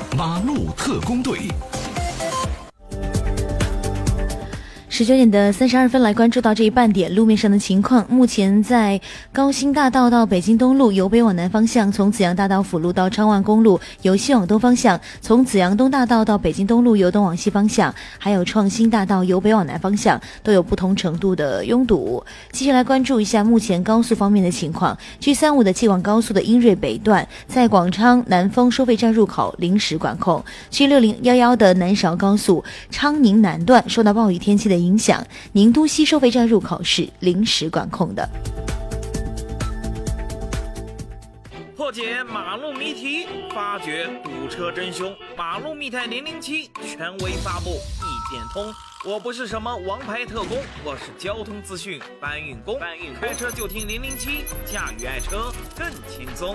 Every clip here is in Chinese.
马路特工队。 19:32来关注到这一半点路面上的情况。目前在高新大道到北京东路由北往南方向，从紫阳大道辅路到昌万公路由西往东方向，从紫阳东大道到北京东路由东往西方向，还有创新大道由北往南方向都有不同程度的拥堵。接下来关注一下目前高速方面的情况。G35的京广高速的英瑞北段在广昌南丰收费站入口临时管控。G6011的南韶高速昌宁南段受到暴雨天气的影响，宁都西收费站入口是临时管控的。 破解马路谜题，发掘堵车真凶。马路密探007权威发布，一点通。我不是什么王牌特工，我是交通资讯搬运工。开车就听007，驾驭爱车更轻松。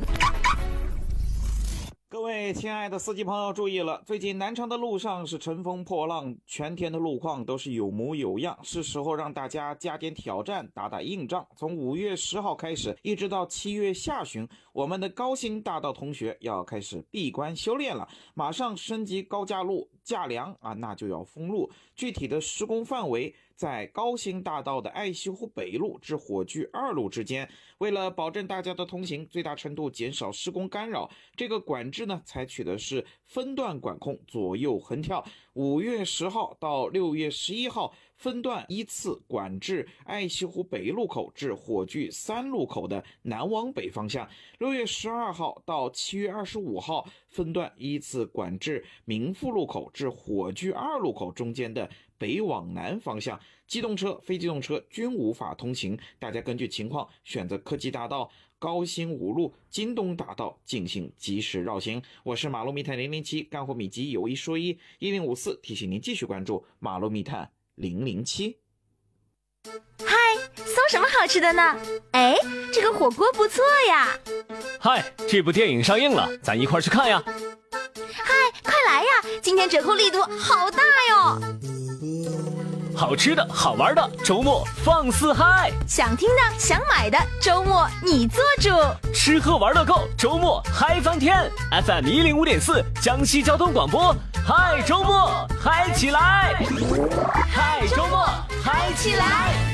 各位亲爱的司机朋友注意了，最近南昌的路上是乘风破浪，全天的路况都是有模有样，是时候让大家加点挑战，打打硬仗。从5月10号开始一直到7月下旬，我们的高新大道同学要开始闭关修炼了，马上升级高架路架梁那就要封路。具体的施工范围在高新大道的爱西湖北路至火炬2路之间。为了保证大家的通行，最大程度减少施工干扰，这个管制呢采取的是分段管控，左右横跳。5月10号到6月11号分段依次管制爱西湖北路口至火炬3路口的南往北方向。6月12号到7月25号分段依次管制民富路口至火炬2路口中间的北往南方向。机动车、非机动车均无法通行，大家根据情况选择科技大道、高新5路、京东大道进行及时绕行。我是马路密探007，干货秘籍有一说一，1054提醒您继续关注马路密探007。 嗨，搜什么好吃的呢？哎，这个火锅不错呀。 嗨，这部电影上映了，咱一块去看呀。 嗨，快来呀，今天折扣力度好大哟。 好吃的好玩的，周末放肆嗨！ 想听的想买的，周末你做主。 吃喝玩乐够，周末嗨翻天。 FM 105.4江西交通广播，嗨周末嗨起来，嗨周末嗨起来。